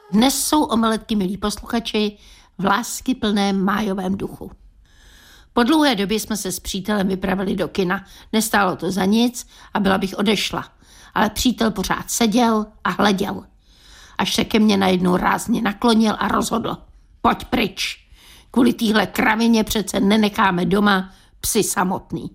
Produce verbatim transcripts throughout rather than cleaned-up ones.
Dnes jsou omeletky, milí posluchači, v láskyplném májovém duchu. Po dlouhé době jsme se s přítelem vypravili do kina. Nestálo to za nic a byla bych odešla. Ale přítel pořád seděl a hleděl. Až se ke mně najednou rázně naklonil a rozhodl. Pojď pryč. Kvůli téhle kravině přece nenecháme doma psy samotný.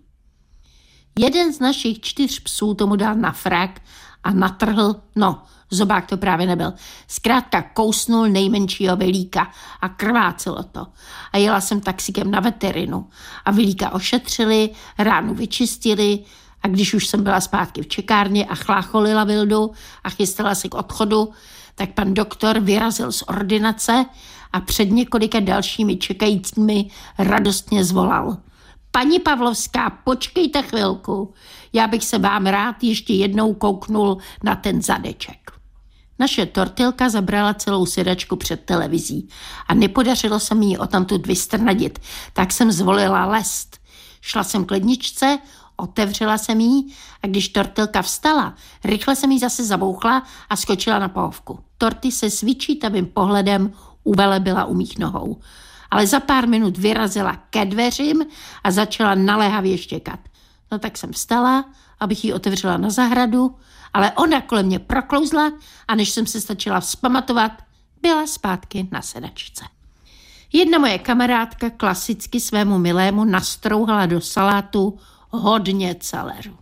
Jeden z našich čtyř psů tomu dal na frak a natrhl, no, zobák to právě nebyl, zkrátka kousnul nejmenšího Vilíka a krvácelo to. A jela jsem taxikem na veterinu a Vilíka ošetřili, ránu vyčistili a když už jsem byla zpátky v čekárně a chlácholila Vildu a chystala se k odchodu, tak pan doktor vyrazil z ordinace a před několika dalšími čekajícími radostně zvolal. Paní Pavlovská, počkejte chvilku, já bych se vám rád ještě jednou kouknul na ten zadeček. Naše tortilka zabrala celou sedačku před televizí a nepodařilo se mi ji odtamtud vystrnadit, tak jsem zvolila lest. Šla jsem k ledničce, otevřela jsem ji a když tortilka vstala, rychle jsem ji zase zabouchla a skočila na pohovku. Torty se s vyčítavým pohledem uvelebila u mých nohou. Ale za pár minut vyrazila ke dveřím a začala naléhavě štěkat. No tak jsem vstala, abych ji otevřela na zahradu, ale ona kolem mě proklouzla a než jsem se stačila vzpamatovat, byla zpátky na sedačce. Jedna moje kamarádka klasicky svému milému nastrouhala do salátu hodně celeru.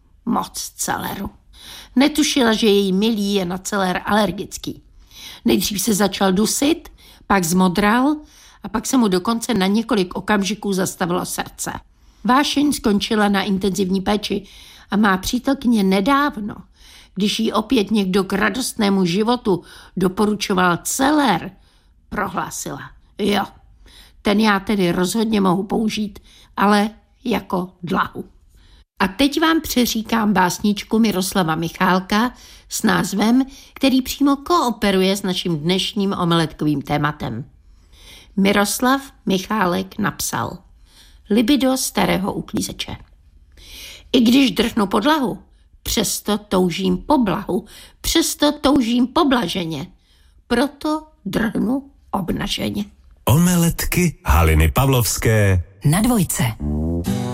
Moc celeru. Netušila, že její milý je na celer alergický. Nejdřív se začal dusit, pak zmodral a pak se mu dokonce na několik okamžiků zastavilo srdce. Vášeň skončila na intenzivní péči a má přítelkyně nedávno, když jí opět někdo k radostnému životu doporučoval celer, prohlásila. Jo, ten já tedy rozhodně mohu použít, ale jako dlahu. A teď vám přeříkám básničku Miroslava Michálka s názvem, který přímo kooperuje s naším dnešním omeletkovým tématem. Miroslav Michálek napsal Libido starého uklízeče. I když drhnu podlahu, přesto toužím po blahu, přesto toužím po blaženě, proto drhnu obnaženě. Omeletky Haliny Pavlovské na dvojce.